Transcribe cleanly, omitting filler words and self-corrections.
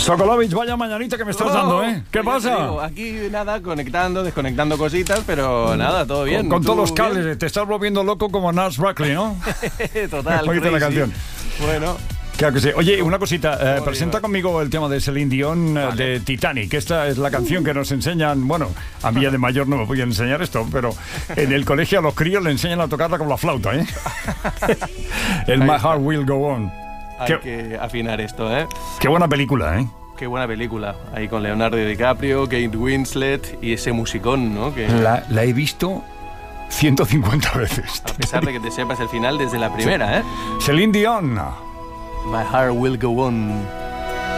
Sokolovich, vaya mañanita que me estás dando, ¿eh? ¿Qué pasa? Digo, aquí nada, conectando, desconectando cositas, pero nada, todo bien. Con todos los bien? cables, te estás volviendo loco como Nars Buckley, ¿no? Total. Oíste la canción. Bueno. Claro que sí. Oye, una cosita, presenta conmigo el tema de Celine Dion, vale, de Titanic. Esta es la canción que nos enseñan, bueno, a mí ya de mayor no me voy a enseñar esto, pero en el colegio a los críos le enseñan a tocarla con la flauta, ¿eh? El My Heart Will Go On. Hay que afinar esto, ¿eh? Qué buena película, ¿eh? Qué buena película. Ahí con Leonardo DiCaprio, Kate Winslet y ese musicón, ¿no? Que La he visto 150 veces. a pesar de que te sepas el final desde la primera, ¿eh? Celine Dion. My Heart Will Go On.